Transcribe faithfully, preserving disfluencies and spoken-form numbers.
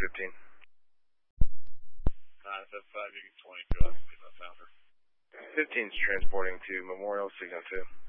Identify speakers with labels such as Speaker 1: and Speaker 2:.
Speaker 1: fifteen.
Speaker 2: nine seven five, you get twenty-two, I believe I found her.
Speaker 1: fifteen's transporting to Memorial, Signal two.